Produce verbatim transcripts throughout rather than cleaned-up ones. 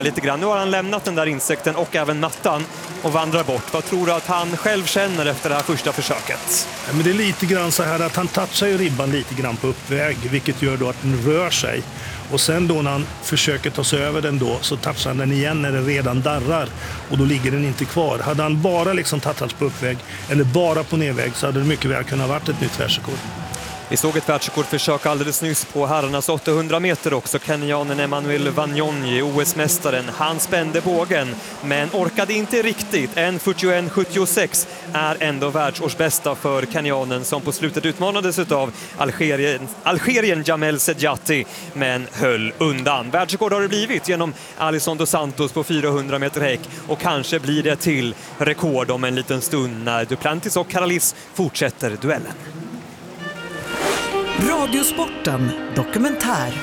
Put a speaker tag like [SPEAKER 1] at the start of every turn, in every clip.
[SPEAKER 1] Lite grann. Nu har han lämnat den där insekten och även mattan och vandrar bort. Vad tror du att han själv känner efter det här första försöket?
[SPEAKER 2] Ja, men det är lite grann så här att han touchar ju ribban lite grann på uppväg, vilket gör då att den rör sig. Och sen då när han försöker ta sig över den då så touchar han den igen när den redan darrar och då ligger den inte kvar. Hade han bara liksom touchats på uppväg eller bara på nedväg så hade det mycket väl kunnat varit ett nytt världsrekord.
[SPEAKER 1] Vi såg ett världsrekordförsök alldeles nyss på herrarnas åttahundra meter också. Kenyanen Emmanuel Wanyonyi, O S-mästaren, han spände bågen men orkade inte riktigt. en fyrtioett sjuttiosex är ändå världsårsbästa för kenyanen som på slutet utmanades av Algerien, Algerien Jamel Sedjati men höll undan. Världsrekord har det blivit genom Alisson dos Santos på fyrahundra meter häck och kanske blir det till rekord om en liten stund när Duplantis och Karalis fortsätter duellen.
[SPEAKER 3] Radiosporten dokumentär.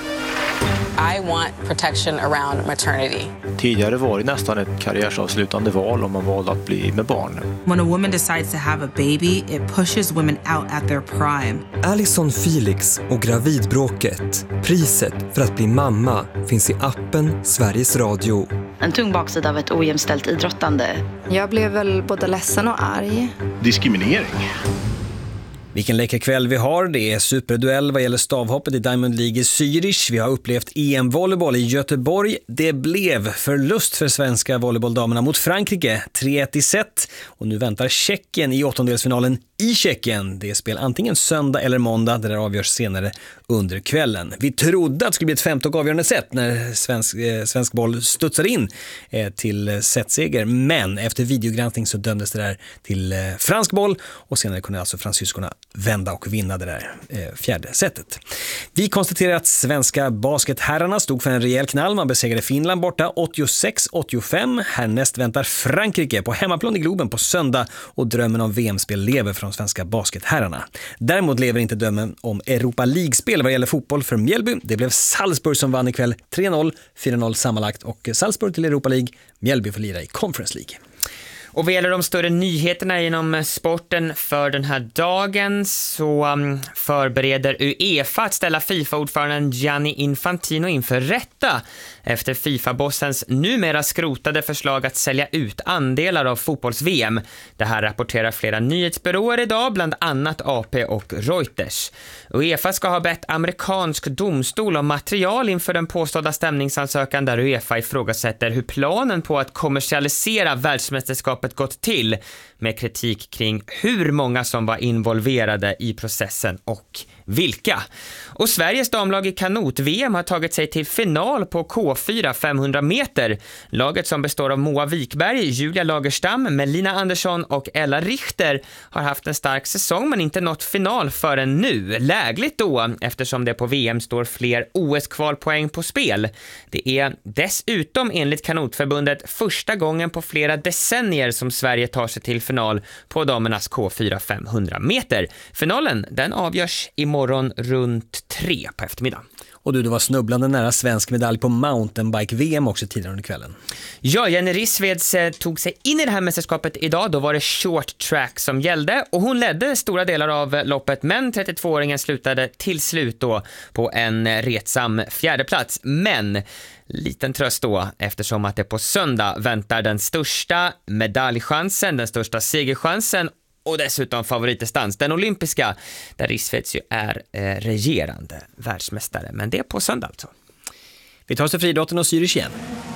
[SPEAKER 4] I want protection around maternity.
[SPEAKER 5] Tidigare var det nästan ett karriärsavslutande val om man valde att bli med barn.
[SPEAKER 6] When a woman decides to have a baby, it pushes women out at their prime.
[SPEAKER 7] Alison Felix och gravidbråket. Priset för att bli mamma finns i appen Sveriges Radio.
[SPEAKER 8] En tung baksida av ett ojämställt idrottande.
[SPEAKER 9] Jag blev väl både ledsen och arg.
[SPEAKER 10] Diskriminering.
[SPEAKER 11] Vilken läkarkväll vi har. Det är superduell vad gäller stavhoppet i Diamond League i Zürich. Vi har upplevt E M-volleyboll i Göteborg. Det blev förlust för svenska volleybolldamerna mot Frankrike. tre ett i set. Och nu väntar Tjeckien i åttondelsfinalen i Tjeckien. Det är spel antingen söndag eller måndag. Det där avgörs senare under kvällen. Vi trodde att det skulle bli ett femte och avgörande set när svensk, eh, svensk boll studsade in eh, till setseger. Men efter videogranskning så dömdes det där till eh, fransk boll. Och senare kunde alltså fransyskorna vända och vinna det där eh, fjärde setet. Vi konstaterar att svenska basketherrarna stod för en rejäl knall. Man besegrade Finland borta åttiosex åttiofem. Härnäst väntar Frankrike på hemmaplan i Globen på söndag och drömmen om V M-spel lever från svenska basketherrarna. Däremot lever inte drömmen om Europa League-spel vad gäller fotboll för Mjällby. Det blev Salzburg som vann ikväll tre noll, fyra noll sammanlagt och Salzburg till Europa League. Mjällby får lira i Conference League.
[SPEAKER 12] Och vad gäller de större nyheterna inom sporten för den här dagen så um, förbereder UEFA att ställa FIFA-ordföranden Gianni Infantino inför rätta efter FIFA-bossens numera skrotade förslag att sälja ut andelar av fotbolls-V M. Det här rapporterar flera nyhetsbyråer idag, bland annat A P och Reuters. UEFA ska ha bett amerikansk domstol om material inför den påstådda stämningsansökan där UEFA ifrågasätter hur planen på att kommersialisera världsmästerskapet gått till, med kritik kring hur många som var involverade i processen och vilka. Och Sveriges damlag i kanot-V M har tagit sig till final på K fyra femhundra meter. Laget som består av Moa Wikberg, Julia Lagerstam, Melina Andersson och Ella Richter har haft en stark säsong men inte nått final förrän nu. Lägligt då, eftersom det på V M står fler O S-kvalpoäng på spel. Det är dessutom enligt kanotförbundet första gången på flera decennier som Sverige tar sig till final på damernas K fyra femhundra meter. Finalen, den avgörs imorgon runt tre på eftermiddagen.
[SPEAKER 11] Och du, det var snubblande nära svensk medalj på mountainbike-V M också tidigare under kvällen.
[SPEAKER 12] Ja, Jenny Rissveds eh, tog sig in i det här mästerskapet idag. Då var det short track som gällde och hon ledde stora delar av loppet, men trettiotvååringen slutade till slut då på en retsam fjärdeplats. Men liten tröst då, eftersom att det på söndag väntar den största medaljchansen, den största segerchansen och dessutom favoritdistans, den olympiska, där Rissveds ju är eh, regerande världsmästare. Men det är på söndag alltså.
[SPEAKER 11] Vi tar oss till friidrotten och Zürich igen.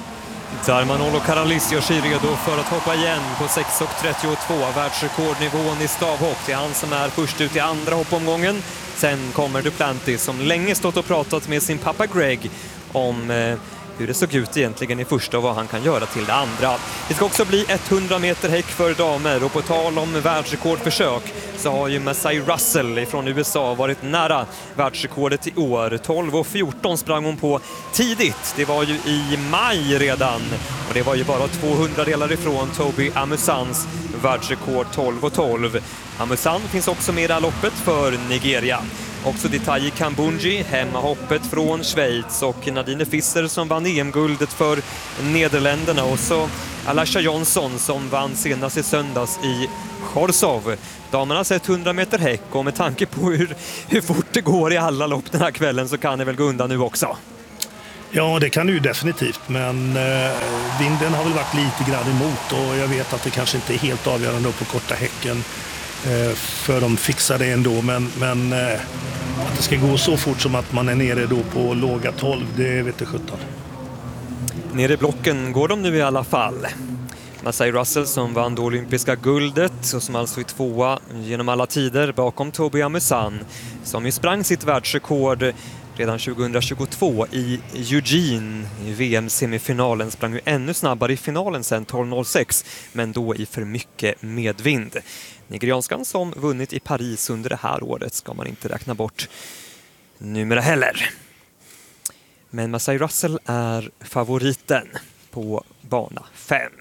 [SPEAKER 1] Där Manolo Karalis gör sig redo för att hoppa igen på sex trettiotvå, världsrekordnivån i stavhopp. Det är han som är först ut i andra hoppomgången. Sen kommer Duplantis som länge stått och pratat med sin pappa Greg om eh, hur det såg ut egentligen i första och vad han kan göra till det andra. Det ska också bli hundra meter häck för damer och på tal om världsrekordförsök så har ju Massey Russell från U S A varit nära världsrekordet i år. tolv och fjorton sprang hon på tidigt. Det var ju i maj redan och det var ju bara tvåhundra delar ifrån Toby Amusans världsrekord tolv och tolv. Amusan finns också med i loppet för Nigeria. Också Detaji Kambunji, hemmahoppet från Schweiz och Nadine Fisser som vann E M-guldet för Nederländerna och så Alasha Johnson som vann senast i söndags i Chorzów. Damerna har sett hundra meter häck och med tanke på hur, hur fort det går i alla lopp den här kvällen så kan det väl gå undan nu också.
[SPEAKER 2] Ja, det kan det ju definitivt, men eh, vinden har väl varit lite grann emot och jag vet att det kanske inte är helt avgörande på korta häcken eh, för de fixar det ändå, men, men eh, att det ska gå så fort som att man är nere då på låga tolv, det vet jag sjutton.
[SPEAKER 1] Nere i blocken går de nu i alla fall. Massey Russell som vann det olympiska guldet och som alltså är tvåa genom alla tider bakom Toby Amusan som ju sprang sitt världsrekord redan tjugohundratjugotvå i Eugene i V M-semifinalen. Sprang ju ännu snabbare i finalen sen tolv noll sex, men då i för mycket medvind. Nigerianskan som vunnit i Paris under det här året ska man inte räkna bort numera heller. Men Massey Russell är favoriten på bana fem.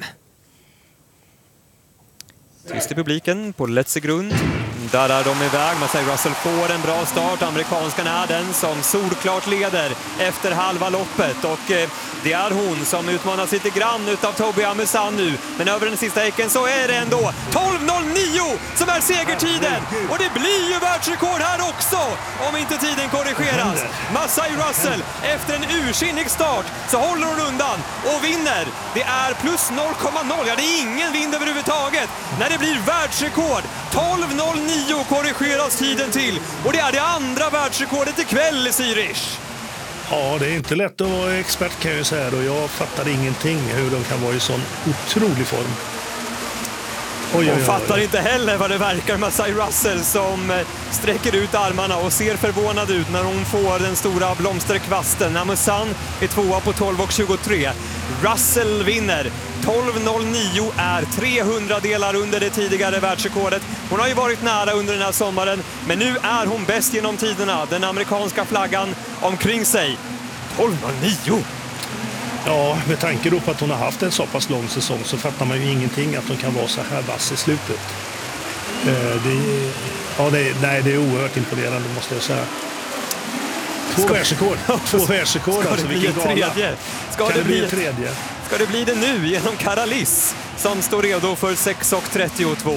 [SPEAKER 1] Tyst i publiken på Letsegrund. Där är de iväg. Massey Russell får en bra start. Amerikanskan är den som solklart leder efter halva loppet. Och eh, det är hon som utmanas lite grann utav Toby Amusan nu. Men över den sista häcken så är det ändå tolv noll nio som är segertiden. Och det blir ju världsrekord här också om inte tiden korrigeras. Massey Russell efter en ursinnig start så håller hon undan och vinner. Det är plus noll komma noll. Ja, det är ingen vind överhuvudtaget. När det blir världsrekord. tolv noll nio korrigeras tiden till. Och det är det andra världsrekordet ikväll, Zürich.
[SPEAKER 2] Ja, det är inte lätt att vara expert kan jag ju säga. Och jag fattar ingenting hur de kan vara i sån otrolig form.
[SPEAKER 1] Oj, oj, oj. Och fattar inte heller vad det verkar Massey Russell som sträcker ut armarna och ser förvånad ut när hon får den stora blomsterkvasten. Amusan är tvåa på tolv och tjugotre. Russell vinner. tolv noll nio är trehundra delar under det tidigare världsrekordet. Hon har ju varit nära under den här sommaren, men nu är hon bäst genom tiderna. Den amerikanska flaggan omkring sig. tolv noll nio!
[SPEAKER 2] Ja, med tanke då på att hon har haft en så pass lång säsong så fattar man ju ingenting att hon kan vara så här vass i slutet. Eh, det, ja, det, nej, det är oerhört imponerande måste jag säga. Två världsrekord. Två världsrekord.
[SPEAKER 1] Ska
[SPEAKER 2] alltså,
[SPEAKER 1] det bli ett tredje? Ska
[SPEAKER 2] kan
[SPEAKER 1] det bli
[SPEAKER 2] ett tredje?
[SPEAKER 1] Ska det bli det nu genom Caralis som står redo för sex och trettiotvå?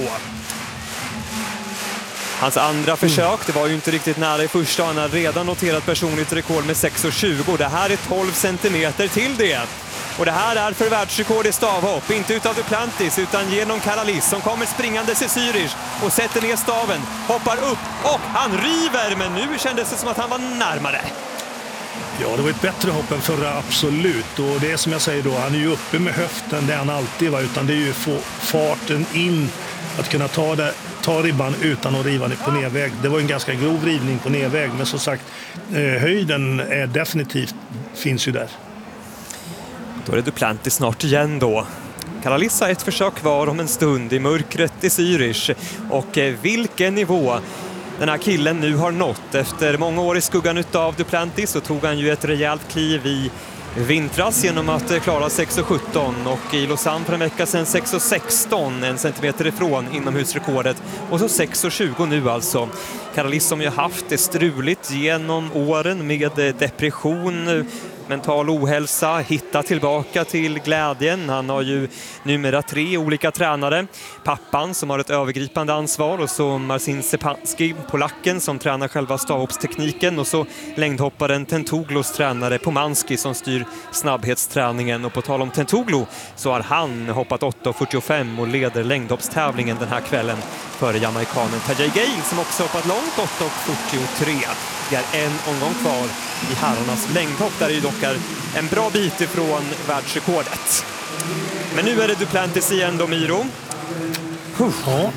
[SPEAKER 1] Hans andra försök, det var ju inte riktigt nära i första. Han har redan noterat personligt rekord med sex och tjugo. Det här är tolv centimeter till det. Och det här är för världsrekord i stavhopp. Inte utav Duplantis utan genom Caralis som kommer springandes i Zürich och sätter ner staven. Hoppar upp och han river. Men nu kändes det som att han var närmare.
[SPEAKER 2] Ja, det var ett bättre hopp än förra, absolut. Och det är som jag säger då, han är ju uppe med höften, det är han alltid va. Utan det är ju få farten in, att kunna ta, det, ta ribban utan att riva på nedväg. Det var en ganska grov rivning på nedväg, men som sagt, eh, höjden är definitivt, finns ju där.
[SPEAKER 1] Då är det Duplantis snart igen då. Caralis har ett försök kvar om en stund i mörkret i Zürich. Och eh, vilken nivå den här killen nu har nått. Efter många år i skuggan utav Duplantis så tog han ju ett rejält kliv i vintras genom att klara sex och sjutton och i Lausanne för en vecka sedan sex och sexton, en centimeter ifrån inomhusrekordet. Och så sex och tjugo nu alltså. Caralis som ju haft det struligt genom åren med depression, mental ohälsa, hitta tillbaka till glädjen. Han har ju numera tre olika tränare. Pappan som har ett övergripande ansvar och så Marcin Szczepanski, polacken som tränar själva stavhoppstekniken och så längdhopparen Tentoglos tränare Pomanski som styr snabbhetsträningen. Och på tal om Tentoglo så har han hoppat åtta fyrtiofem och leder längdhoppstävlingen den här kvällen före jamaikanen Tajay Gale som också hoppat långt åtta fyrtiotre. Det är en omgång kvar i herrarnas längdhopp där det dock är en bra bit ifrån världsrekordet. Men nu är det Duplantis igen då, Miro.
[SPEAKER 2] Ja.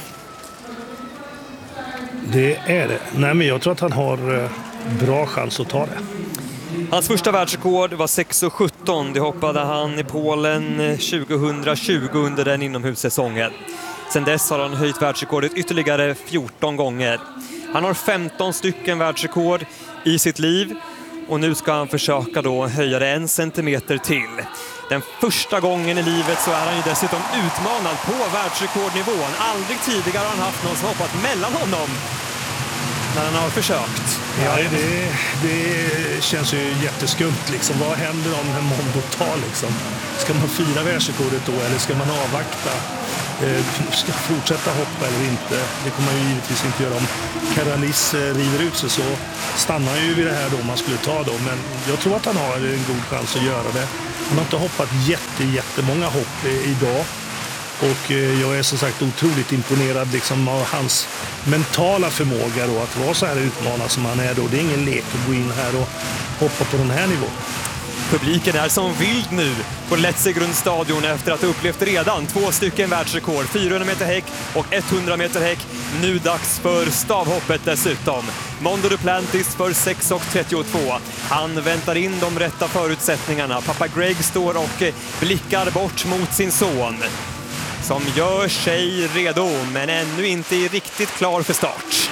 [SPEAKER 2] Det är det. Nej, men jag tror att han har bra chans att ta det.
[SPEAKER 1] Hans första världsrekord var sex och sjutton. Det hoppade han i Polen tjugohundratjugo under den inomhussäsongen. Sen dess har han höjt världsrekordet ytterligare fjorton gånger. Han har femton stycken världsrekord i sitt liv och nu ska han försöka då höja det en centimeter till. Den första gången i livet så är han ju dessutom utmanad på världsrekordnivån. Aldrig tidigare har han haft någon som hoppat mellan honom när han har försökt.
[SPEAKER 2] Ja, det, det känns ju jätteskumt liksom. Vad händer om en Mondo tar liksom? Ska man fira världsrekordet då eller ska man avvakta? eh, ska fortsätta hoppa eller inte. Det kommer man ju givetvis inte göra. Om Karalis eh, river ut sig så stannar han ju vid det här då man skulle ta då. Men jag tror att han har en god chans att göra det. Han har inte hoppat jätte, jättemånga hopp eh, idag. Och eh, jag är som sagt otroligt imponerad liksom, av hans mentala förmåga då, att vara så här utmanad som han är då. Det är ingen lek att gå in här och hoppa på den här nivån.
[SPEAKER 1] Publiken är som vild nu på Letzigrunds stadion efter att ha upplevt redan två stycken världsrekord, fyrahundra meter häck och hundra meter häck. Nu dags för stavhoppet dessutom. Mondo Duplantis för sex trettiotvå. Han väntar in de rätta förutsättningarna. Pappa Greg står och blickar bort mot sin son som gör sig redo men ännu inte är riktigt klar för start.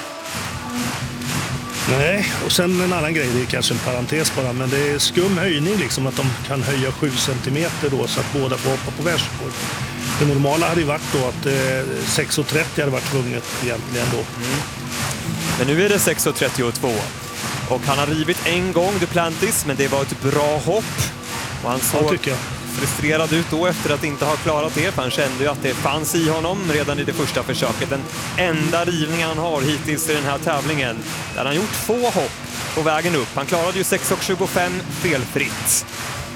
[SPEAKER 2] Nej, och sen en annan grej, det är kanske en parentes bara, men det är skum höjning liksom, att de kan höja sju centimeter då så att båda får hoppa på världsrekord. Det normala hade ju varit då att eh, sex trettio hade varit tvunget egentligen då.
[SPEAKER 1] Mm. Men nu är det sex trettiotvå och han har rivit en gång Duplantis, men det var ett bra hopp och han såg
[SPEAKER 2] ja,
[SPEAKER 1] frustrerad ut då efter att inte ha klarat det, för han kände ju att det fanns i honom redan i det första försöket. Den enda rivningen han har hittills i den här tävlingen, där han gjort två hopp på vägen upp. Han klarade ju sex tjugofem felfritt.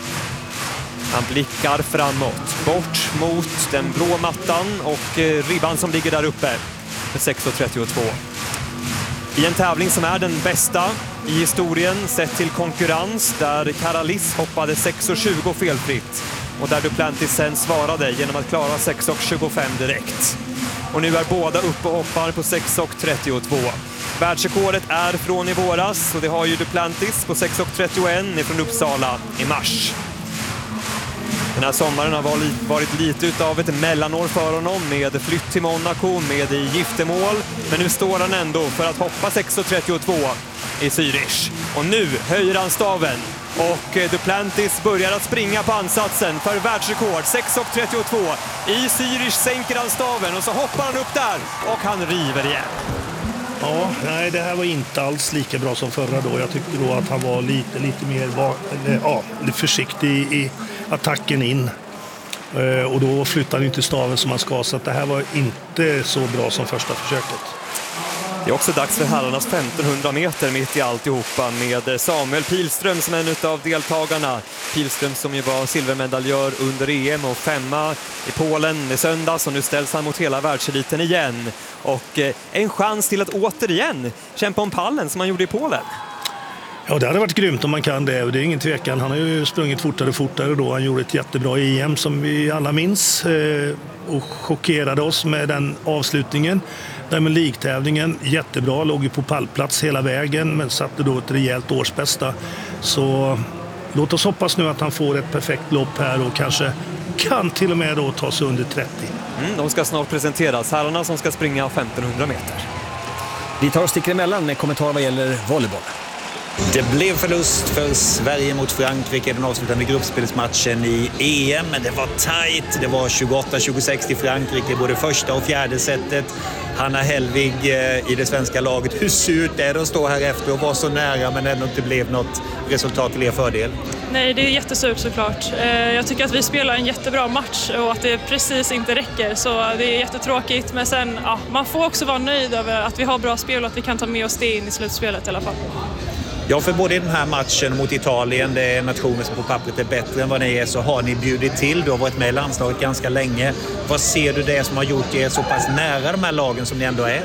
[SPEAKER 1] Han blickar framåt, bort mot den blå mattan och eh, ribban som ligger där uppe för sex trettiotvå. I en tävling som är den bästa i historien sett till konkurrens, där Karalis hoppade sex tjugo felfritt och där Duplantis sen svarade genom att klara sex tjugofem direkt. Och nu är båda uppe och hoppar på sex trettiotvå. Världsrekordet är från i våras och det har ju Duplantis på sex trettioett från Uppsala i mars. Den här sommaren har varit lite utav ett mellanår för honom med flytt till Monaco, med giftermål. Men nu står han ändå för att hoppa sex trettiotvå i Zürich. Och nu höjer han staven och Duplantis börjar att springa på ansatsen för världsrekord. sex trettiotvå i Zürich sänker han staven och så hoppar han upp där och han river igen.
[SPEAKER 2] Ja, nej, det här var inte alls lika bra som förra då. Jag tyckte då att han var lite, lite mer var, eller, ja, lite försiktig i attacken in. Eh, och då flyttade han inte staven som han ska, så att det här var inte så bra som första försöket.
[SPEAKER 1] Det är också dags för herrarnas femtonhundra meter mitt i alltihopa med Samuel Pilström som en av deltagarna. Pilström som ju var silvermedaljör under E M och femma i Polen i söndags, och nu ställs han mot hela världseliten igen. Och eh, en chans till att återigen kämpa om pallen som han gjorde i Polen.
[SPEAKER 2] Ja, det hade varit grymt om man kan det, och det är ingen tvekan. Han har ju sprungit fortare och fortare då. Han gjorde ett jättebra E M som vi alla minns eh, och chockerade oss med den avslutningen. Diamond League-tävlingen, jättebra, låg ju på pallplats hela vägen men satte då ett rejält årsbästa. Så låt oss hoppas nu att han får ett perfekt lopp här och kanske kan till och med då ta sig under trettio.
[SPEAKER 1] Mm, de ska snart presenteras, herrarna som ska springa femtonhundra meter.
[SPEAKER 11] Vi tar och sticker emellan med kommentar vad gäller volleyboll.
[SPEAKER 10] Det blev förlust för Sverige mot Frankrike i den avslutande gruppspelsmatchen i E M. Men det var tajt. Det var tjugoåtta tjugosex till Frankrike, både första och fjärde sättet. Hanna Hellvig i det svenska laget. Hur surt är det att stå här efter och vara så nära men ändå inte blev något resultat till er fördel?
[SPEAKER 13] Nej, det är jättesurt såklart. Jag tycker att vi spelar en jättebra match och att det precis inte räcker. Så det är jättetråkigt, men sen, ja, man får också vara nöjd över att vi har bra spel och att vi kan ta med oss det in i slutspelet i alla fall.
[SPEAKER 10] Ja, för både i den här matchen mot Italien, det är nationer som på pappret är bättre än vad ni är, så har ni bjudit till. Du har varit med i landslaget ganska länge. Vad ser du det som har gjort er så pass nära de här lagen som ni ändå är?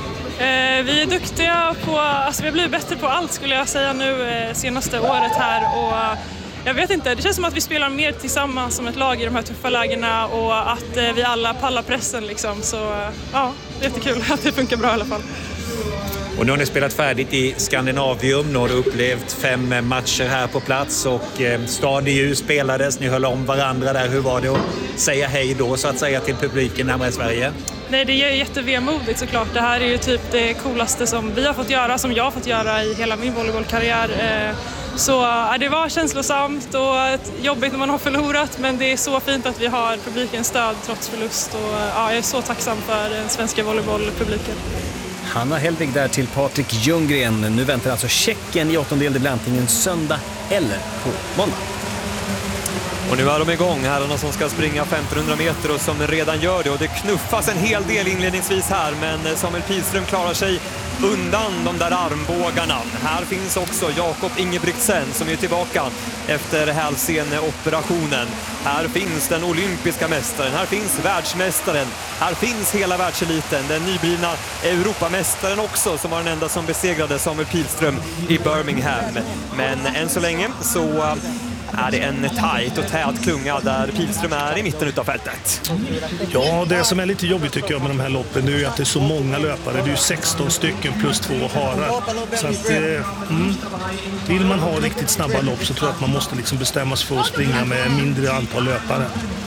[SPEAKER 13] Eh, vi är duktiga på, alltså vi har blivit bättre på allt skulle jag säga nu eh, senaste året här, och jag vet inte, det känns som att vi spelar mer tillsammans som ett lag i de här tuffa lägena och att eh, vi alla pallar pressen liksom, så eh, ja, det är jättekul att det funkar bra i alla fall.
[SPEAKER 10] Och nu har ni spelat färdigt i Skandinavium, nu har du upplevt fem matcher här på plats och eh, Stad i ljus spelades, ni höll om varandra där. Hur var det att säga hej då så att säga till publiken hemma i Sverige?
[SPEAKER 13] Nej, det är jättevemodigt såklart. Det här är ju typ det coolaste som vi har fått göra, som jag har fått göra i hela min volleybollkarriär. Eh, så ja, det var känslosamt och jobbigt när man har förlorat, men det är så fint att vi har publikens stöd trots förlust, och ja, jag är så tacksam för den svenska volleybollpubliken.
[SPEAKER 11] Hanna Hellvig där till Patrik Ljunggren. Nu väntar alltså Tjeckien i åttondel. Det blir antingen söndag eller på måndag.
[SPEAKER 1] Och nu är de igång, herrarna som ska springa femtonhundra meter och som redan gör det. Och det knuffas en hel del inledningsvis här, men Samuel Pihlström klarar sig undan de där armbågarna. Här finns också Jakob Ingebrigtsen som är tillbaka efter hälseneoperationen. Här finns den olympiska mästaren, här finns världsmästaren, här finns hela världseliten, den nyblivna Europamästaren också, som var den enda som besegrade Samuel Pihlström i Birmingham. Men än så länge så är det en tajt och tät klunga där Pihlström är i mitten av fältet.
[SPEAKER 2] Ja, det som är lite jobbigt tycker jag med de här loppen nu är att det är så många löpare. Det är ju sexton stycken plus två harar. Så att, eh, mm, vill man ha riktigt snabba lopp så tror jag att man måste liksom bestämma sig för att springa med mindre antal löpare.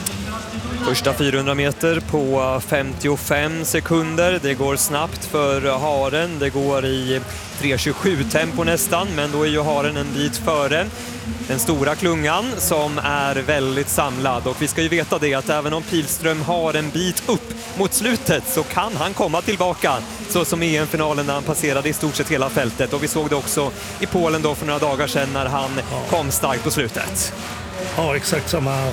[SPEAKER 1] Första fyrahundra meter på femtiofem sekunder. Det går snabbt för haren. Det går i tre tjugosju tempo nästan, men då är ju haren en bit före den stora klungan som är väldigt samlad. Och vi ska ju veta det att även om Pihlström har en bit upp mot slutet så kan han komma tillbaka, så som i E M-finalen när han passerade i stort sett hela fältet. Och vi såg det också i Polen då för några dagar sedan när han ja. kom starkt på slutet.
[SPEAKER 2] Ja, exakt samma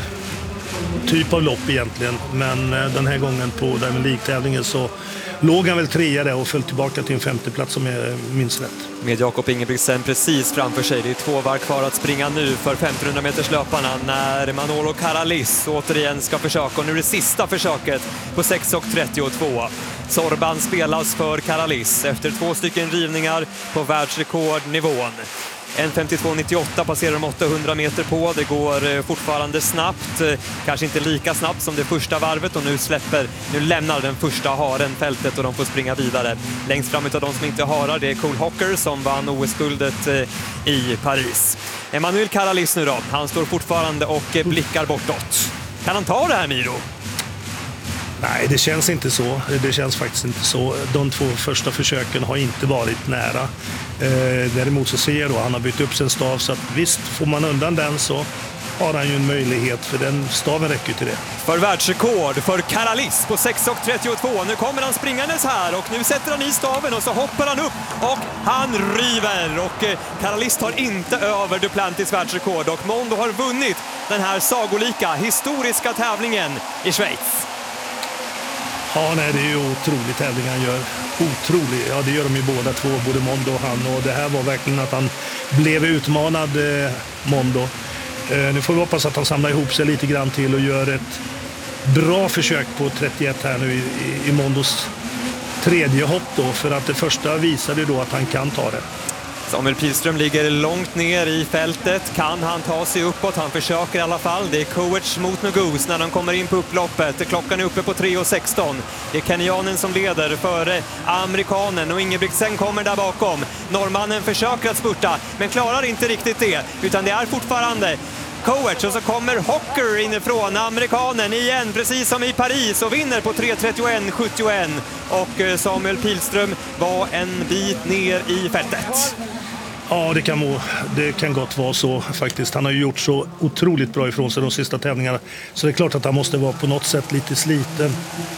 [SPEAKER 2] typ av lopp egentligen, men den här gången på Diamond League-tävlingen så låg han väl trea där och föll tillbaka till en femte plats som jag minns rätt.
[SPEAKER 1] Med Jakob Ingebrigtsen precis framför sig. Det är två varv kvar att springa nu för femtonhundra meters löparna när Manolo Karalis återigen ska försöka. Och nu är det sista försöket på sex trettiotvå. Sorban spelas för Karalis efter två stycken rivningar på världsrekordnivån. en femtiotvå nittioåtta passerar de åttahundra meter på. Det går fortfarande snabbt. Kanske inte lika snabbt som det första varvet. Och nu släpper, nu lämnar den första haren fältet och de får springa vidare. Längst fram utav de som inte harar, det är Cole Hocker som vann O S-guldet i Paris. Emmanuel Karalis nu då. Han står fortfarande och blickar bortåt. Kan han ta det här, Miro?
[SPEAKER 2] Nej, det känns inte så. Det känns faktiskt inte så. De två första försöken har inte varit nära. Eh, däremot så ser jag då att han har bytt upp sin stav, så att visst, får man undan den så har han ju en möjlighet, för den staven räcker till det.
[SPEAKER 1] För världsrekord för Karalis på sex trettiotvå. Nu kommer han springandes här och nu sätter han i staven och så hoppar han upp och han river. Och Karalis tar inte över Duplantis världsrekord och Mondo har vunnit den här sagolika historiska tävlingen i Schweiz.
[SPEAKER 2] Ja, nej, det är ju otrolig tävling han gör. Otrolig. Ja, det gör de ju båda två, både Mondo och han. Och det här var verkligen att han blev utmanad, eh, Mondo. Eh, nu får vi hoppas att han samlar ihop sig lite grann till och gör ett bra försök på trettioett här nu i, i, i Mondos tredje hopp då. För att det första visade då att han kan ta det.
[SPEAKER 1] Samuel Pihlström ligger långt ner i fältet. Kan han ta sig uppåt? Han försöker i alla fall. Det är Koech mot Nugus när de kommer in på upploppet. Klockan är uppe på tre sexton. Det är kenyanen som leder före amerikanen och Ingebrigtsen kommer där bakom. Norrmannen försöker att spurta men klarar inte riktigt det, utan det är fortfarande Koech och så kommer Hocker inifrån, amerikanen igen, precis som i Paris, och vinner på tre trettioett sjuttioett. Och Samuel Pihlström var en bit ner i fältet.
[SPEAKER 2] Ja, det kan, må, det kan gott vara så faktiskt. Han har ju gjort så otroligt bra ifrån sig de sista tävlingarna. Så det är klart att han måste vara på något sätt lite sliten.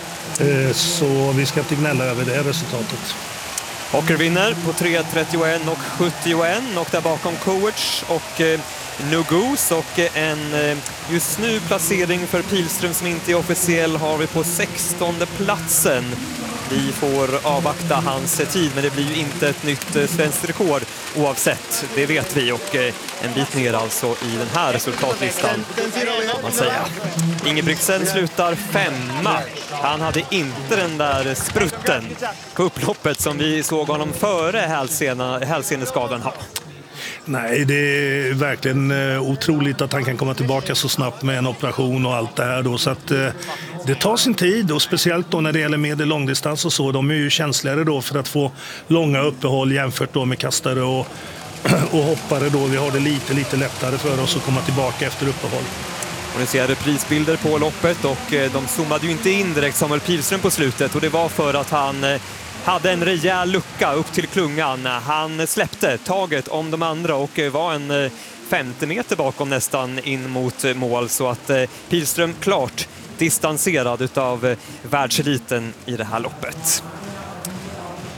[SPEAKER 2] Så vi ska inte gnälla över det här resultatet.
[SPEAKER 1] Hocker vinner på tre trettioett och sjuttioett och där bakom Koech och eh, Nugus, och en eh, just nu placering för Pihlström som inte är officiell har vi på sextonde platsen. Vi får avvakta hans tid, men det blir ju inte ett nytt eh, svenskt rekord oavsett, det vet vi, och eh, en bit ner alltså i den här resultatlistan kan man säga. Ingebrigtsen slutar femma. Han hade inte den där sprutten på upploppet som vi såg honom före hälsena, hälseneskadan ha.
[SPEAKER 2] Nej, det är verkligen otroligt att han kan komma tillbaka så snabbt med en operation och allt det här då, så att eh, det tar sin tid, och speciellt då när det gäller medel- långdistans och så. De är ju känsligare då för att få långa uppehåll jämfört då med kastare och, och hoppare då. Vi har det lite, lite lättare för oss att komma tillbaka efter uppehåll.
[SPEAKER 1] Och ni ser reprisbilder på loppet, och de zoomade ju inte in direkt Samuel Pihlström på slutet, och det var för att han hade en rejäl lucka upp till klungan. Han släppte taget om de andra och var en femtio meter bakom nästan in mot mål, så att Pihlström klart distanserad utav världseliten i det här loppet.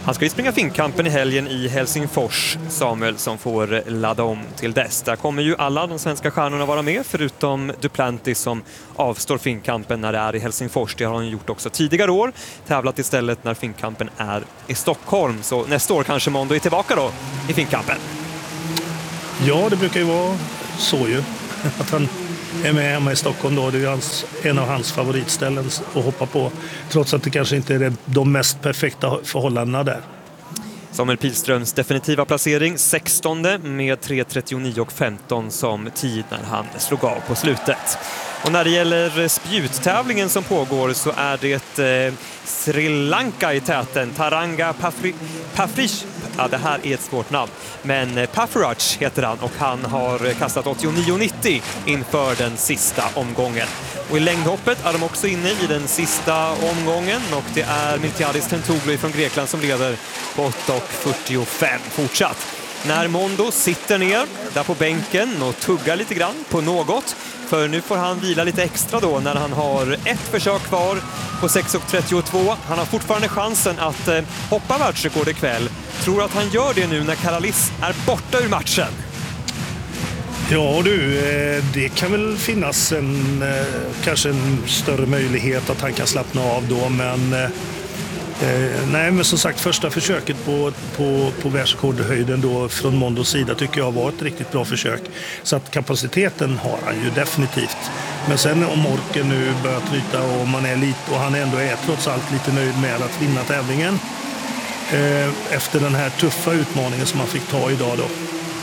[SPEAKER 1] Han ska ju springa Finnkampen i helgen i Helsingfors, Samuel, som får ladda om till dess. Där kommer ju alla de svenska stjärnorna vara med, förutom Duplantis som avstår Finnkampen när det är i Helsingfors. Det har han gjort också tidigare år, tävlat istället när Finnkampen är i Stockholm. Så nästa år kanske Mondo är tillbaka då i Finnkampen.
[SPEAKER 2] Ja, det brukar ju vara så ju. Att han är med hemma i Stockholm då. Det är ju hans, en av hans favoritställen att hoppa på. Trots att det kanske inte är de mest perfekta förhållandena där.
[SPEAKER 1] Samuel Pilströms definitiva placering, sextonde med tre trettionio och femton som tid när han slog av på slutet. Och när det gäller spjuttävlingen som pågår så är det eh, Sri Lanka i täten. Taranga Pafri, Pafrish, ja det här är ett svårt namn, men Pafrach heter han och han har kastat åttionio nittio inför den sista omgången. Och i längdhoppet är de också inne i den sista omgången och det är Miltiadis Tentouglu från Grekland som leder på åtta fyrtiofem fortsatt. När Mondo sitter ner där på bänken och tuggar lite grann på något, för nu får han vila lite extra då när han har ett försök kvar på sex trettiotvå. Han har fortfarande chansen att eh, hoppa världsrekord ikväll. Tror att han gör det nu när Karalis är borta ur matchen?
[SPEAKER 2] Ja du, det kan väl finnas en kanske en större möjlighet att han kan slappna av då, men eh, nej, men som sagt, första försöket på, på, på världsrekordhöjden då från Mondos sida tycker jag var ett riktigt bra försök. Så att kapaciteten har han ju definitivt. Men sen om orken nu börjar tryta och man är lite, och han ändå är trots allt lite nöjd med att vinna tävlingen eh, efter den här tuffa utmaningen som man fick ta idag då.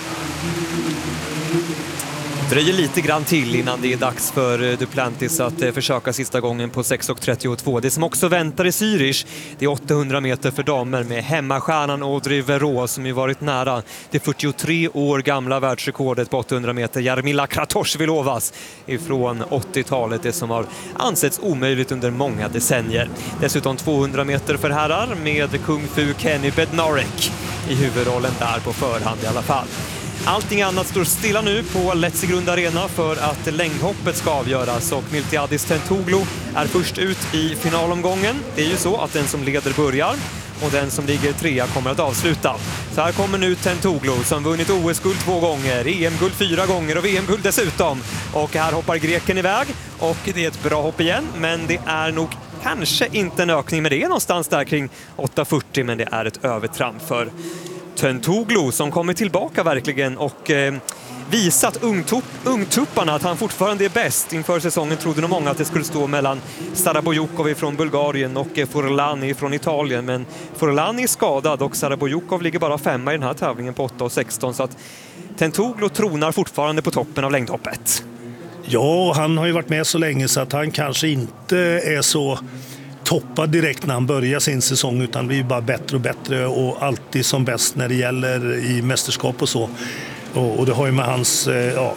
[SPEAKER 1] Det dröjer lite grann till innan det är dags för Duplantis att försöka sista gången på sex trettiotvå. Det som också väntar i Zürich, det är åttahundra meter för damer med hemmastjärnan Audrey Verreaux som ju varit nära det fyrtiotre år gamla världsrekordet på åttahundra meter. Jarmila Kratochvilovas ifrån åttiotalet, det som har ansetts omöjligt under många decennier. Dessutom tvåhundra meter för herrar med kung fu Kenny Bednarek i huvudrollen där på förhand i alla fall. Allting annat står stilla nu på Letzigrund Arena för att längdhoppet ska avgöras och Miltiadis Tentouglu är först ut i finalomgången. Det är ju så att den som leder börjar och den som ligger trea kommer att avsluta. Så här kommer nu Tentouglu som vunnit O S-guld två gånger, E M-guld fyra gånger och V M-guld dessutom. Och här hoppar greken iväg och det är ett bra hopp igen, men det är nog kanske inte en ökning med det någonstans där kring åtta fyrtio, men det är ett övertramp för Tentouglu som kommer tillbaka verkligen och eh, visat ungtupp, ungtupparna att han fortfarande är bäst. Inför säsongen trodde nog många att det skulle stå mellan Sarabojukov från Bulgarien och eh, Forlani från Italien, men Forlani är skadad och Sarabojukov ligger bara femma i den här tävlingen på åtta sexton, så att Tentouglu tronar fortfarande på toppen av längdhoppet.
[SPEAKER 2] Ja, han har ju varit med så länge så att han kanske inte är så toppad direkt när han börjar sin säsong, utan blir bara bättre och bättre och alltid som bäst när det gäller i mästerskap och så. Och, och det har ju med hans, ja,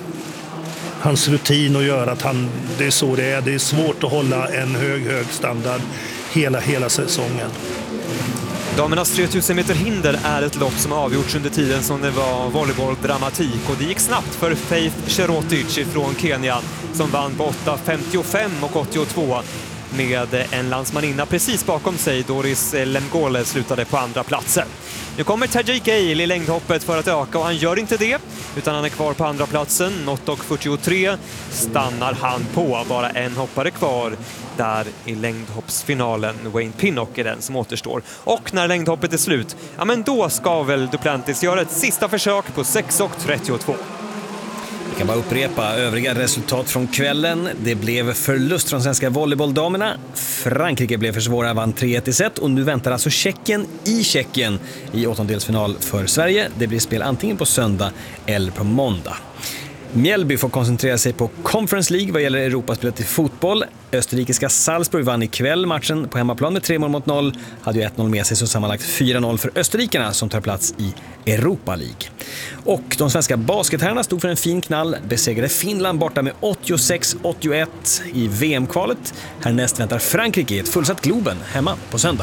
[SPEAKER 2] hans rutin att göra, att han, det är så det är. Det är svårt att hålla en hög, hög standard hela, hela säsongen.
[SPEAKER 1] Damernas tre tusen meter hinder är ett lopp som har avgjorts under tiden som det var volleybolldramatik, och det gick snabbt för Faith Cherotic från Kenya som vann på åtta femtiofem och åttiotvå med en landsmaninna precis bakom sig. Doris Lemgole slutade på andra platsen. Nu kommer Tajik Gale i längdhoppet för att öka och han gör inte det utan han är kvar på andra platsen. åtta fyrtiotre stannar han på. Bara en hoppare kvar där i längdhoppsfinalen. Wayne Pinnock är den som återstår. Och när längdhoppet är slut, ja men då ska väl Duplantis göra ett sista försök på sex trettiotvå.
[SPEAKER 11] Vi kan bara upprepa övriga resultat från kvällen. Det blev förlust från svenska volleybolldamerna. Frankrike blev för svåra, vann tre ett i set och nu väntar alltså Tjeckien i Tjeckien i åttondelsfinal för Sverige. Det blir spel antingen på söndag eller på måndag. Mjällby får koncentrera sig på Conference League vad gäller Europaspelet i fotboll. Österrikiska Salzburg vann ikväll matchen på hemmaplan med tre mål mot noll. Hade ju ett noll med sig, så sammanlagt fyra noll för österrikarna som tar plats i Europa League. Och de svenska basketherrarna stod för en fin knall. Besegrade Finland borta med åttiosex åttioett i V M-kvalet. Härnäst väntar Frankrike i ett fullsatt Globen hemma på söndag.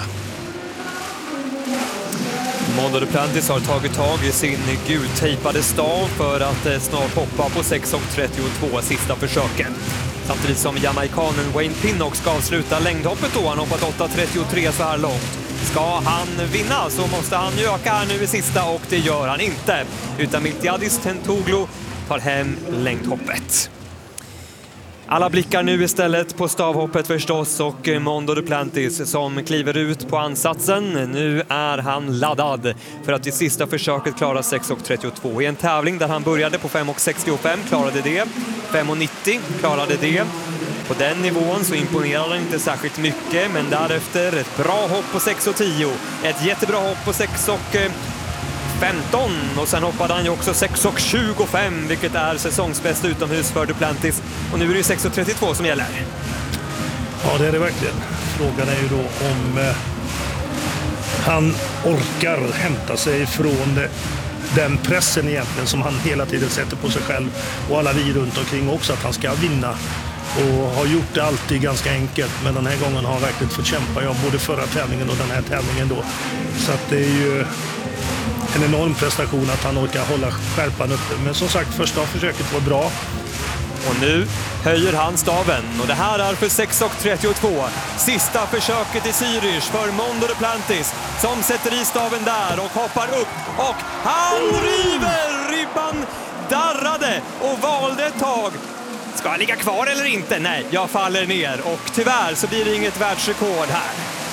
[SPEAKER 1] Mondo Duplantis har tagit tag i sin gultejpade stav för att snart hoppa på sex trettiotvå sista försöken. Samtidigt som jamaikanen Wayne Pinnock ska avsluta längdhoppet då. Han hoppat åtta trettiotre så här långt. Ska han vinna så måste han ju öka här nu i sista och det gör han inte. Utan Miltiadis Tentouglu tar hem längdhoppet. Alla blickar nu istället på stavhoppet förstås och Mondo Duplantis som kliver ut på ansatsen. Nu är han laddad för att i sista försöket klara sex trettiotvå i en tävling där han började på fem sextiofem, klarade det. fem nittio klarade det. På den nivån så imponerade han inte särskilt mycket, men därefter ett bra hopp på sex tio, ett jättebra hopp på sex femton och sen hoppade han ju också sex tjugofem, vilket är säsongsbästa utomhus för Duplantis. Och nu är det sex trettiotvå som gäller.
[SPEAKER 2] Ja, det är det verkligen. Frågan är ju då om eh, han orkar hämta sig från det, den pressen egentligen som han hela tiden sätter på sig själv och alla vi runt omkring också, att han ska vinna. Och har gjort det alltid ganska enkelt, men den här gången har han verkligen fått kämpa. Ja, både förra tävlingen och den här tävlingen då. Så att det är ju en enorm prestation att han orkar hålla skärpan uppe. Men som sagt, första försöket var bra.
[SPEAKER 1] Och nu höjer han staven. Och det här är för sex trettiotvå. Sista försöket i Zürich för Mondo Duplantis som sätter i staven där och hoppar upp. Och han river! Ribban darrade och valde ett tag. Ska jag ligga kvar eller inte? Nej, jag faller ner. Och tyvärr så blir det inget världsrekord här.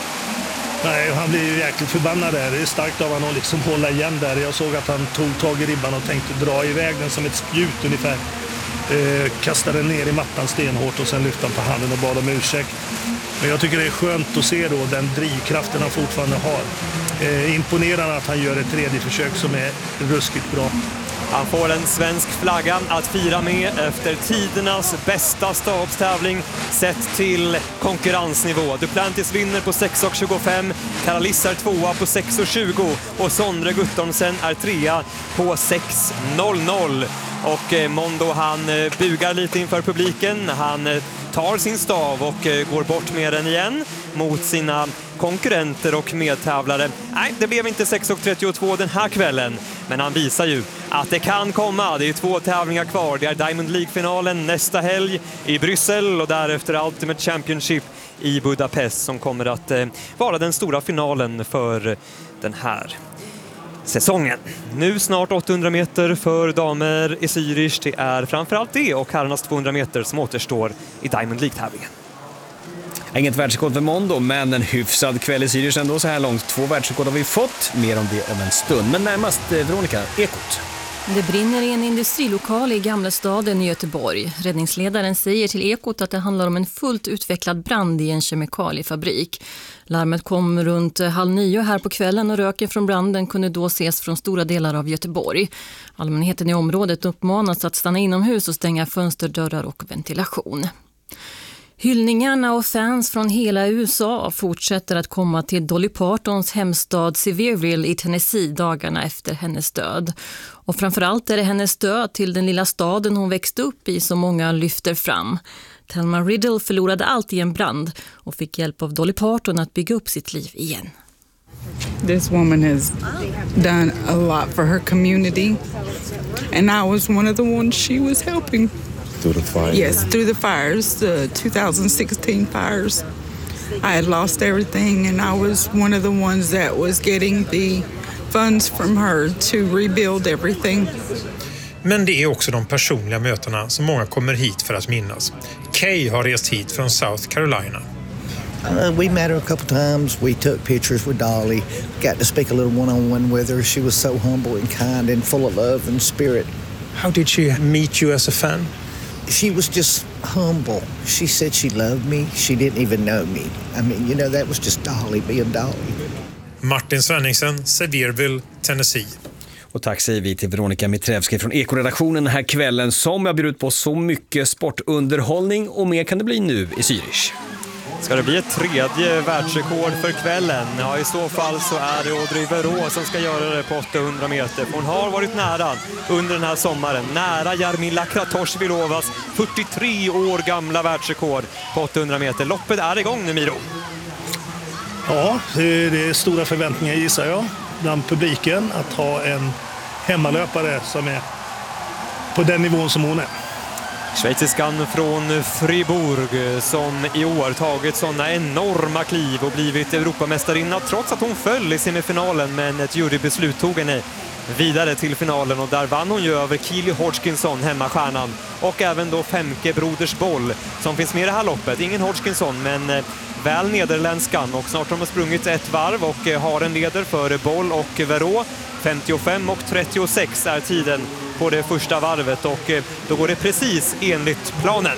[SPEAKER 2] Nej, han blir ju jäkligt förbannad där. Det är starkt av honom att liksom hålla igen där. Jag såg att han tog tag i ribban och tänkte dra iväg den som ett spjut ungefär. Eh, kastade den ner i mattan stenhårt och sen lyfte han på handen och bad om ursäkt. Men jag tycker det är skönt att se då den drivkraften han fortfarande har. Eh, imponerande att han gör ett tredje försök som är ruskigt bra.
[SPEAKER 1] Han får en svensk flagga att fira med efter tidernas bästa stavhoppstävling sett till konkurrensnivå. Duplantis vinner på sex tjugofem, Karalis är tvåa på sex tjugo och Sondre Guttormsen är trea på sex noll noll. Och Mondo, han bugar lite inför publiken, han tar sin stav och går bort med den igen mot sina konkurrenter och medtävlare. Nej, det blev inte sex trettiotvå den här kvällen, men han visar ju att det kan komma. Det är två tävlingar kvar. Det är Diamond League-finalen nästa helg i Bryssel och därefter Ultimate Championship i Budapest som kommer att eh, vara den stora finalen för den här säsongen. Nu snart åttahundra meter för damer i Zürich. Det är framförallt det och herrarnas tvåhundra meter som återstår i Diamond League-tävlingen.
[SPEAKER 11] Inget världsrekord för Mondo, men en hyfsad kväll i Zürich ändå så här långt. Två världsrekord har vi fått, mer om det om en stund. Men närmast Veronica, Ekot.
[SPEAKER 14] Det brinner i en industrilokal i Gamla staden i Göteborg. Räddningsledaren säger till Ekot att det handlar om en fullt utvecklad brand i en kemikaliefabrik. Larmet kom runt halv nio här på kvällen och röken från branden kunde då ses från stora delar av Göteborg. Allmänheten i området uppmanas att stanna inomhus och stänga fönster, dörrar och ventilation. Hyllningarna och fans från hela U S A fortsätter att komma till Dolly Partons hemstad Sevierville i Tennessee dagarna efter hennes död. Och framförallt är det hennes död till den lilla staden hon växte upp i som många lyfter fram. Thelma Riddle förlorade allt i en brand och fick hjälp av Dolly Parton att bygga upp sitt liv igen.
[SPEAKER 15] This woman has done a lot for her community and I was one of the ones she was helping.
[SPEAKER 16] Through the fire?
[SPEAKER 15] Yes, through the fires, the two thousand sixteen fires. I had lost everything and I was one of the ones that was getting the funds from her to rebuild everything.
[SPEAKER 17] Men det är också de personliga mötena som många kommer hit för att minnas. Kay har rest hit från South Carolina.
[SPEAKER 18] Uh, we met her a couple times. We took pictures with Dolly. Got to speak a little one-on-one with her. She was so humble and kind and full of love and spirit.
[SPEAKER 17] How did she meet you as a fan?
[SPEAKER 18] She was just humble. She said she loved me. She didn't even know me. I mean, you know, that was just Dolly being Dolly.
[SPEAKER 17] Martin Svenningsen, Sevierville, Tennessee.
[SPEAKER 11] Och tack säger vi till Veronica Mitrevski från Ekoredaktionen den här kvällen som jag bjuder ut på så mycket sportunderhållning och mer kan det bli nu i Zürich.
[SPEAKER 1] Ska det bli ett tredje världsrekord för kvällen? Ja, i så fall så är det Audrey Verreaux som ska göra det på åttahundra meter. Hon har varit nära under den här sommaren. Nära Jarmila Kratochvilovas fyrtiotre år gamla världsrekord på åttahundra meter. Loppet är igång nu, Miro.
[SPEAKER 2] Ja, det är stora förväntningar gissar jag bland publiken att ha en hemmalöpare som är på den nivån som hon är.
[SPEAKER 1] Schweiziskan från Fribourg som i år tagit sådana enorma kliv och blivit Europamästarinna trots att hon föll i semifinalen, men ett jurybeslut tog henne vidare till finalen och där vann hon ju över Keely Hodgkinson, hemmastjärnan, och även då Femke Broders Boll som finns med i det här loppet. Ingen Hodgkinson men väl nederländskan, och snart har de sprungit ett varv och har en leder för Boll och Verå. femtiofem och trettiosex är tiden på det första varvet och då går det precis enligt planen.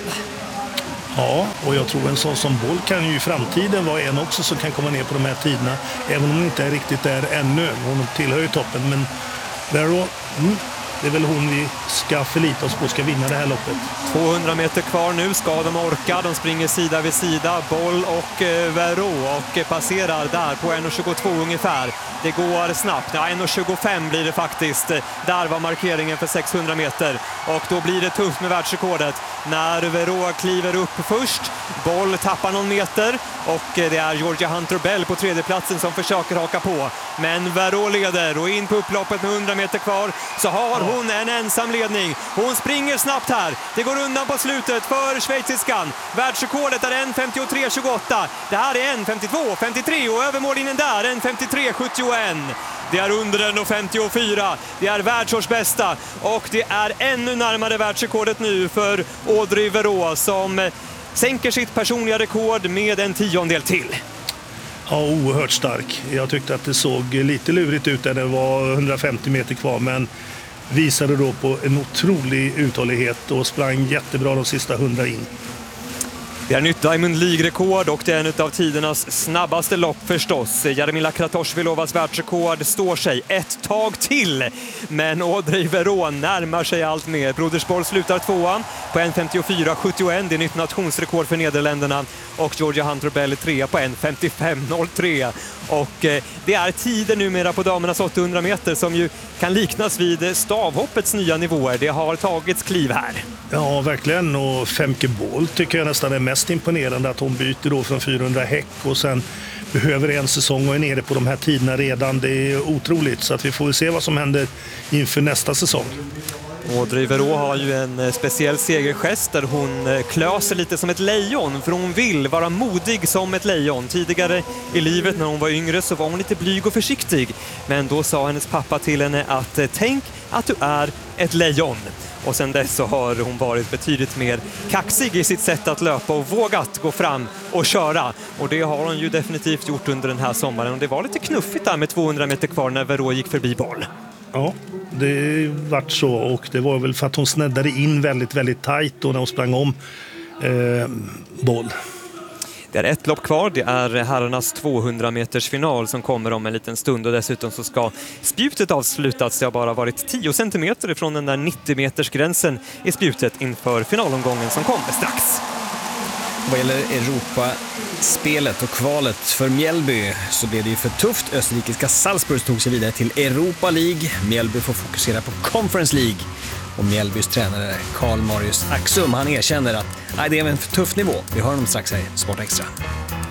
[SPEAKER 2] Ja, och jag tror en sån som Boll kan ju i framtiden vara en också som kan komma ner på de här tiderna, även om hon inte är riktigt där ännu. Hon tillhör ju toppen, men Verå, mm, det är väl hon vi ska förlita oss på ska vinna det här loppet.
[SPEAKER 1] tvåhundra meter kvar nu, ska de orka. De springer sida vid sida, Boll och eh, Verå, och passerar där på en tjugotvå ungefär. Det går snabbt, ja, en tjugofem blir det faktiskt. Där var markeringen för sexhundra meter och då blir det tufft med världsrekordet när Verå kliver upp först. Boll tappar någon meter och det är Georgia Hunter-Bell på tredjeplatsen som försöker haka på. Men Verå leder och in på upploppet med hundra meter kvar så har hon en ensam ledning. Hon springer snabbt här. Det går undan på slutet för schweiziskan. Världsrekordet är en femtiotre tjugoåtta. Det här är en femtiotvå femtiotre och övermålningen där en femtiotre sjuttioett. Det är under en femtiofyra. Det är världsårsbästa och det är ännu närmare världsrekordet nu för Audrey Verå som sänker sitt personliga rekord med en tiondel till.
[SPEAKER 2] Ja, oerhört stark. Jag tyckte att det såg lite lurigt ut där det var hundrafemtio meter kvar, men visade då på en otrolig uthållighet och sprang jättebra de sista hundra in.
[SPEAKER 1] Det är nytt Diamond League-rekord och det är en av tidernas snabbaste lopp förstås. Jarmila Kratochvilovas världsrekord står sig ett tag till. Men Audrey Verå närmar sig allt mer. Brodersborg slutar tvåan på en femtiofyra sjuttioett. Det är nytt nationsrekord för Nederländerna. Och Georgia Hunter-Bell är trea på en femtiofem noll tre. Och eh, det är tiden numera på damernas åttahundra meter som ju kan liknas vid stavhoppets nya nivåer. Det har tagits kliv här.
[SPEAKER 2] Ja, verkligen. Och Femke Boll tycker jag nästan är mest imponerande, att hon byter då från fyrahundra häck och sen behöver en säsong och är nere på de här tiderna redan. Det är otroligt, så att vi får se vad som händer inför nästa säsong.
[SPEAKER 1] Audrey Verå har ju en speciell segergest där hon klöser lite som ett lejon, för hon vill vara modig som ett lejon. Tidigare i livet när hon var yngre så var hon lite blyg och försiktig, men då sa hennes pappa till henne att tänk att du är ett lejon. Och sen dess så har hon varit betydligt mer kaxig i sitt sätt att löpa och vågat gå fram och köra. Och det har hon ju definitivt gjort under den här sommaren. Och det var lite knuffigt där med tvåhundra meter kvar när Verå gick förbi Boll.
[SPEAKER 2] Ja, det vart så, och det var väl för att hon sneddade in väldigt, väldigt tajt då när hon sprang om eh, Boll.
[SPEAKER 1] Det är ett lopp kvar, det är herrarnas tvåhundra meters final som kommer om en liten stund och dessutom så ska spjutet avslutas. Det har bara varit tio centimeter ifrån den där nittio meters gränsen i spjutet inför finalomgången som kommer strax.
[SPEAKER 11] Vad gäller Europaspelet och kvalet för Mjällby så blev det ju för tufft. Österrikiska Salzburg tog sig vidare till Europa League. Mjällby får fokusera på Conference League. Och Mjällbys tränare Karl Marius Axum, han erkänner att nej, det är en för tuff nivå. Vi hör honom strax här i Sport Extra.